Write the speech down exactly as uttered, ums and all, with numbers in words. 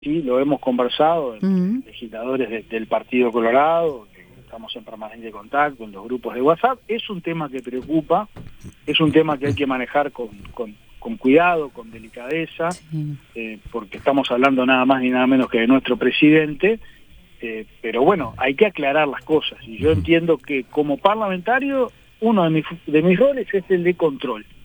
Sí, lo hemos conversado, Uh-huh. legisladores de, del Partido Colorado, que estamos en permanente contacto en los grupos de WhatsApp. Es un tema que preocupa, es un tema que hay que manejar con, con, con cuidado, con delicadeza, Sí. eh, porque estamos hablando nada más ni nada menos que de nuestro presidente, eh, pero bueno, hay que aclarar las cosas. Y yo entiendo que como parlamentario, uno de mis, de mis roles es el de control.